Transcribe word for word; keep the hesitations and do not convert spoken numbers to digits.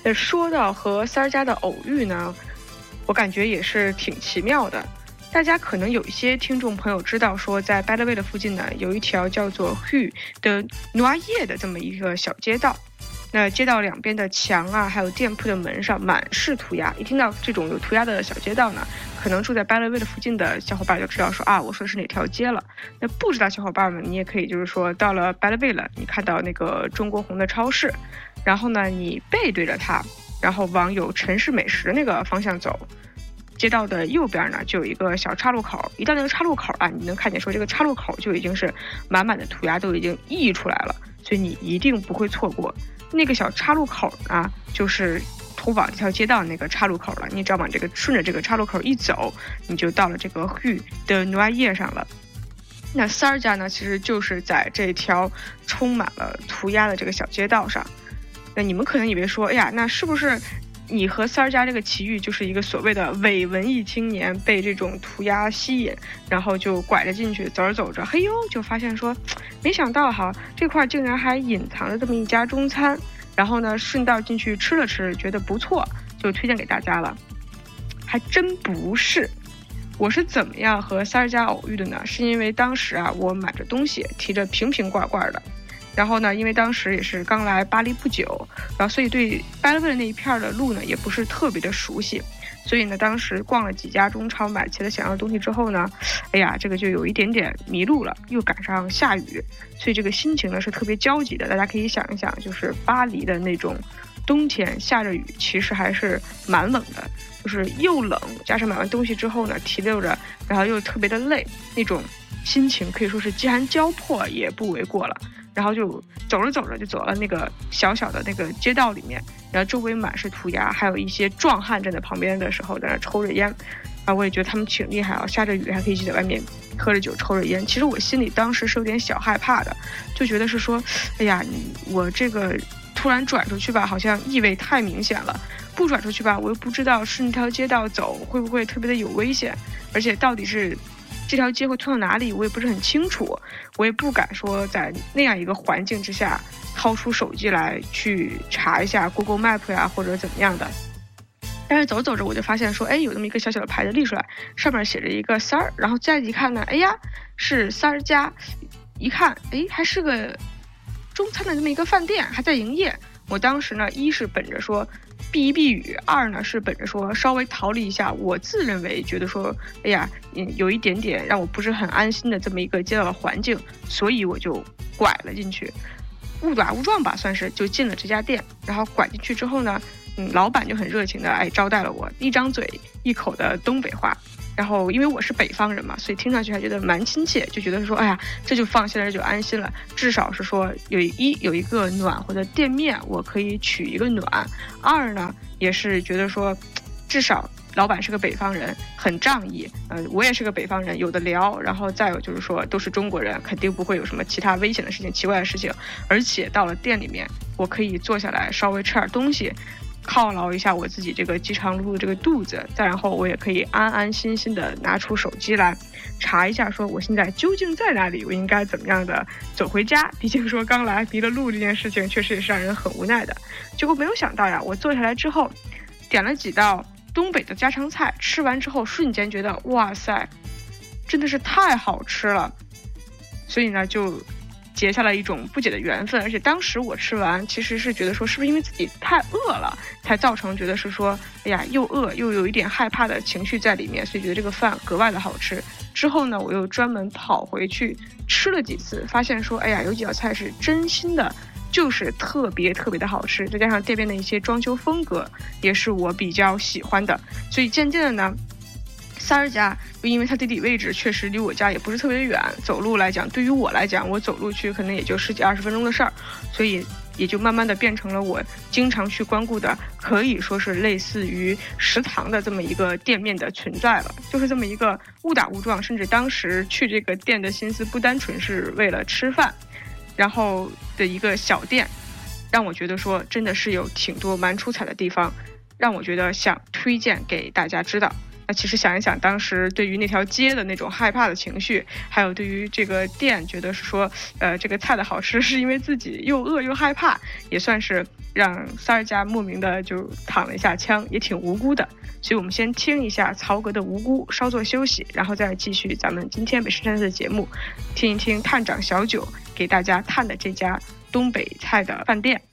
那说到和三儿家的偶遇呢，我感觉也是挺奇妙的。大家可能有一些听众朋友知道说，在 Belleville 的附近呢，有一条叫做 Rue de Noailles 的这么一个小街道。那街道两边的墙啊，还有店铺的门上满是涂鸦。一听到这种有涂鸦的小街道呢，可能住在 Belleville 附近的小伙伴就知道说啊，我说的是哪条街了。那不知道小伙伴们，你也可以就是说，到了 Belleville， 你看到那个中国红的超市，然后呢，你背对着它，然后往有城市美食那个方向走。街道的右边呢，就有一个小岔路口。一到那个岔路口啊，你能看见说这个岔路口就已经是满满的涂鸦，都已经溢出来了，所以你一定不会错过。那个小岔路口呢，就是通往这条街道那个岔路口了。你只要往这个顺着这个岔路口一走，你就到了这个 Rue de Noailles 上了。那三儿家呢，其实就是在这条充满了涂鸦的这个小街道上。那你们可能以为说，哎呀，那是不是你和三儿家这个奇遇就是一个所谓的伪文艺青年被这种涂鸦吸引，然后就拐着进去，走着走着，嘿呦，就发现说，没想到哈，这块竟然还隐藏着这么一家中餐，然后呢，顺道进去吃了吃，觉得不错，就推荐给大家了。还真不是。我是怎么样和三儿家偶遇的呢？是因为当时啊，我买着东西，提着瓶瓶罐罐的。然后呢，因为当时也是刚来巴黎不久，然后所以对巴黎那一片的路呢也不是特别的熟悉，所以呢，当时逛了几家中超，买齐了想要的东西之后呢，哎呀，这个就有一点点迷路了，又赶上下雨，所以这个心情呢是特别焦急的。大家可以想一想，就是巴黎的那种冬天下着雨，其实还是蛮冷的，就是又冷，加上买完东西之后呢，提溜着，然后又特别的累，那种心情可以说是饥寒交迫也不为过了。然后就走着走着就走到那个小小的那个街道里面，然后周围满是涂鸦，还有一些壮汉站在旁边的时候在那抽着烟，啊，我也觉得他们挺厉害啊，下着雨还可以去在外面喝着酒抽着烟。其实我心里当时是有点小害怕的，就觉得是说，哎呀，你我这个突然转出去吧，好像意味太明显了，不转出去吧，我又不知道顺条街道走会不会特别的有危险，而且到底是这条街会通到哪里我也不是很清楚，我也不敢说在那样一个环境之下掏出手机来去查一下 Google Map 呀、啊、或者怎么样的。但是走走着我就发现说，哎，有那么一个小小的牌子立出来，上面写着一个三儿，然后再一看呢，哎呀，是三儿家，一看，哎，还是个中餐的这么一个饭店，还在营业。我当时呢，一是本着说避一避雨，二呢是本着说稍微逃离一下我自认为觉得说，哎呀，嗯，有一点点让我不是很安心的这么一个街道的环境，所以我就拐了进去，误打误撞吧，算是就进了这家店。然后拐进去之后呢，嗯，老板就很热情的哎招待了我，一张嘴一口的东北话。然后因为我是北方人嘛，所以听上去还觉得蛮亲切，就觉得说，哎呀，这就放心了，这就安心了。至少是说有一有一个暖和的店面，我可以取一个暖。二呢，也是觉得说，至少老板是个北方人，很仗义。呃，我也是个北方人，有的聊。然后再有就是说，都是中国人，肯定不会有什么其他危险的事情、奇怪的事情。而且到了店里面，我可以坐下来稍微吃点东西。犒劳一下我自己这个饥肠辘辘的这个肚子，再然后我也可以安安心心的拿出手机来查一下，说我现在究竟在哪里，我应该怎么样的走回家。毕竟说刚来迷了路这件事情，确实也是让人很无奈的。结果没有想到呀，我坐下来之后，点了几道东北的家常菜，吃完之后瞬间觉得哇塞，真的是太好吃了。所以呢，就结下了一种不解的缘分。而且当时我吃完其实是觉得说，是不是因为自己太饿了才造成觉得是说，哎呀，又饿又有一点害怕的情绪在里面，所以觉得这个饭格外的好吃。之后呢，我又专门跑回去吃了几次，发现说，哎呀，有几道菜是真心的就是特别特别的好吃，再加上店边的一些装修风格也是我比较喜欢的，所以渐渐的呢，三儿家又因为它地理位置确实离我家也不是特别远，走路来讲，对于我来讲，我走路去可能也就十几二十分钟的事儿，所以也就慢慢的变成了我经常去光顾的，可以说是类似于食堂的这么一个店面的存在了。就是这么一个误打误撞，甚至当时去这个店的心思不单纯是为了吃饭，然后的一个小店，让我觉得说真的是有挺多蛮出彩的地方，让我觉得想推荐给大家知道。 那其实想一想，当时对于那条街的那种害怕的情绪，还有对于这个店觉得是说，呃，这个菜的好吃是因为自己又饿又害怕，也算是让三儿家莫名的就躺了一下枪，也挺无辜的。所以我们先听一下曹格的无辜，稍作休息，然后再继续咱们今天美食探的节目，听一听探长小九给大家探的这家东北菜的饭店。